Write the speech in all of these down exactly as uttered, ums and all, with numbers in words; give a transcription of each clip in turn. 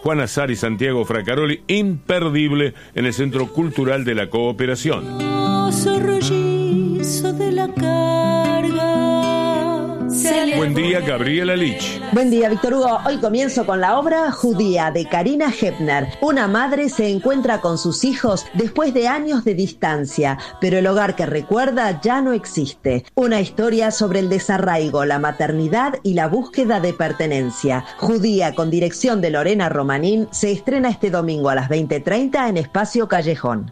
Juan Azar y Santiago Fracaroli, imperdible en el Centro Cultural de la Cooperación. De la carga. Buen día, Gabriela Lich. Buen día, Víctor Hugo. Hoy comienzo con la obra Judía de Karina Hepner. Una madre se encuentra con sus hijos después de años de distancia, pero el hogar que recuerda ya no existe. Una historia sobre el desarraigo, la maternidad y la búsqueda de pertenencia. Judía, con dirección de Lorena Romanín, se estrena este domingo a las veinte treinta en Espacio Callejón.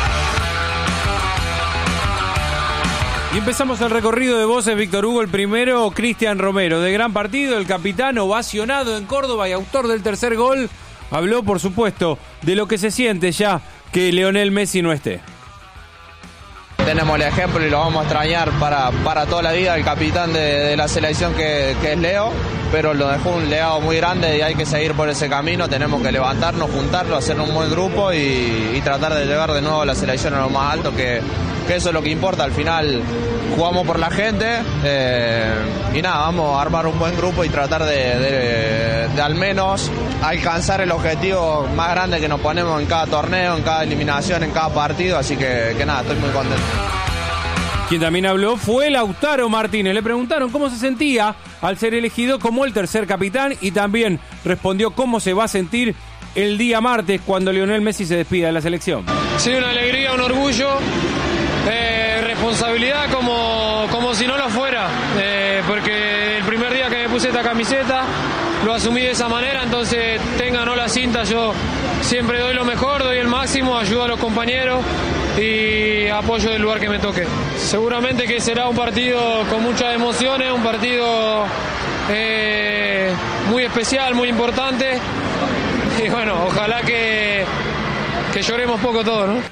Y empezamos el recorrido de voces, Víctor Hugo. El primero, Cristian Romero, de gran partido, el capitán ovacionado en Córdoba y autor del tercer gol. Habló, por supuesto, de lo que se siente ya que Lionel Messi no esté. Tenemos el ejemplo y lo vamos a extrañar para, para toda la vida, el capitán de, de la selección que, que es Leo, pero lo dejó un legado muy grande y hay que seguir por ese camino. Tenemos que levantarnos, juntarlo, hacer un buen grupo y, y tratar de llegar de nuevo a la selección a lo más alto, que, que eso es lo que importa. Al final jugamos por la gente eh, y nada, vamos a armar un buen grupo y tratar de, de, de al menos alcanzar el objetivo más grande que nos ponemos en cada torneo, en cada eliminación, en cada partido, así que, que nada, estoy muy contento. Quien también habló fue Lautaro Martínez. Le preguntaron cómo se sentía al ser elegido como el tercer capitán y también respondió cómo se va a sentir el día martes cuando Lionel Messi se despida de la selección. Sí, una alegría, un orgullo, eh, responsabilidad como, como si no lo fuera, eh, porque el primer día que me puse esta camiseta lo asumí de esa manera, entonces tenga o no la cinta, yo siempre doy lo mejor, doy el máximo, ayudo a los compañeros y apoyo del lugar que me toque. Seguramente que será un partido con muchas emociones, un partido eh, muy especial, muy importante y bueno, ojalá que, que lloremos poco todo, ¿no?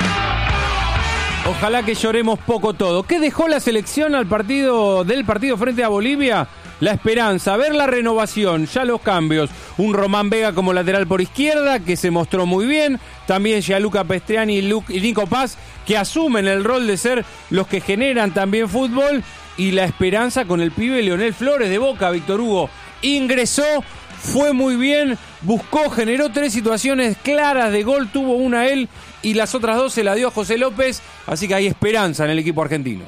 Ojalá que lloremos poco todo. ¿Qué dejó la selección al partido del partido frente a Bolivia? La esperanza, ver la renovación, ya los cambios. Un Román Vega como lateral por izquierda, que se mostró muy bien. También Gianluca Pestriani y, Luke, y Nico Paz, que asumen el rol de ser los que generan también fútbol. Y la esperanza con el pibe Leonel Flores de Boca, Víctor Hugo. Ingresó, fue muy bien, buscó, generó tres situaciones claras de gol, tuvo una él y las otras dos se la dio a José López. Así que hay esperanza en el equipo argentino.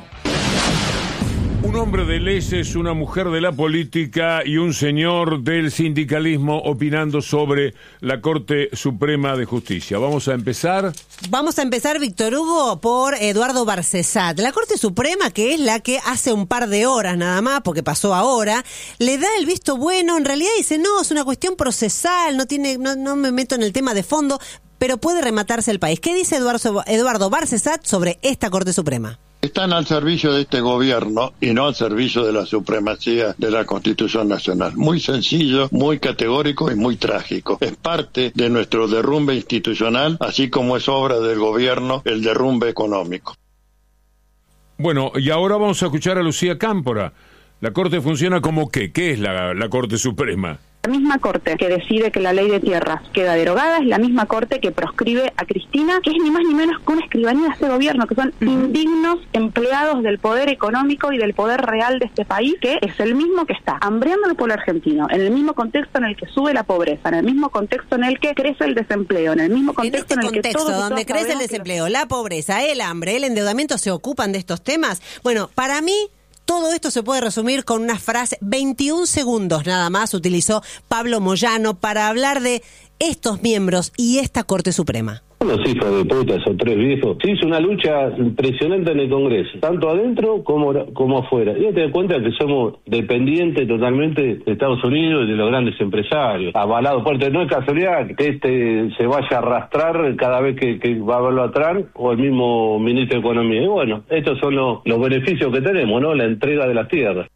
Un hombre de leyes, una mujer de la política y un señor del sindicalismo opinando sobre la Corte Suprema de Justicia. Vamos a empezar. Vamos a empezar, Víctor Hugo, por Eduardo Barcesat. La Corte Suprema, que es la que hace un par de horas nada más, porque pasó ahora, le da el visto bueno. En realidad dice, no, es una cuestión procesal, no tiene, no, no me meto en el tema de fondo, pero puede rematarse el país. ¿Qué dice Eduardo, Eduardo Barcesat sobre esta Corte Suprema? Están al servicio de este gobierno y no al servicio de la supremacía de la Constitución Nacional. Muy sencillo, muy categórico y muy trágico. Es parte de nuestro derrumbe institucional, así como es obra del gobierno el derrumbe económico. Bueno, y ahora vamos a escuchar a Lucía Cámpora. ¿La Corte funciona como qué? ¿Qué es la, la Corte Suprema? La misma Corte que decide que la ley de tierras queda derogada es la misma Corte que proscribe a Cristina, que es ni más ni menos que una escribanía de este gobierno, que son uh-huh. indignos empleados del poder económico y del poder real de este país, que es el mismo que está hambreando al pueblo argentino, en el mismo contexto en el que sube la pobreza, en el mismo contexto en el que crece el desempleo, en el mismo contexto en, este en el contexto que todos donde crece el desempleo, la pobreza, el hambre, el endeudamiento se ocupan de estos temas. Bueno, para mí todo esto se puede resumir con una frase. veintiún segundos nada más utilizó Pablo Moyano para hablar de estos miembros y esta Corte Suprema. Los hijos de puta, esos tres viejos. Se hizo una lucha impresionante en el Congreso, tanto adentro como, como afuera. Y te das cuenta que somos dependientes totalmente de Estados Unidos y de los grandes empresarios. Avalado fuerte. No es casualidad que este se vaya a arrastrar cada vez que, que va a verlo atrás, o el mismo ministro de Economía. Y bueno, estos son los, los beneficios que tenemos, ¿no? La entrega de las tierras.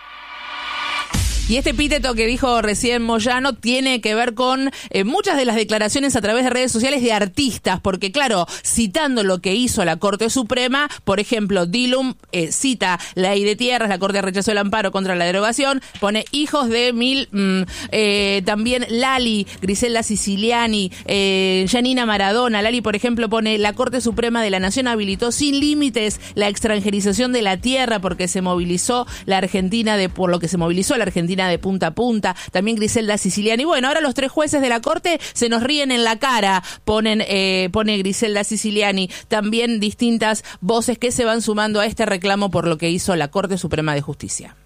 Y este epíteto que dijo recién Moyano tiene que ver con eh, muchas de las declaraciones a través de redes sociales de artistas, porque claro, citando lo que hizo la Corte Suprema, por ejemplo, Dilum eh, cita la ley de tierras, la Corte rechazó el amparo contra la derogación, pone hijos de mil, mmm, eh, también Lali, Griselda Siciliani, eh, Janina Maradona. Lali, por ejemplo, pone la Corte Suprema de la Nación habilitó sin límites la extranjerización de la tierra porque se movilizó la Argentina, de por lo que se movilizó la Argentina Cristina de punta a punta, también Griselda Siciliani. Bueno, ahora los tres jueces de la Corte se nos ríen en la cara, ponen eh, pone Griselda Siciliani, también distintas voces que se van sumando a este reclamo por lo que hizo la Corte Suprema de Justicia.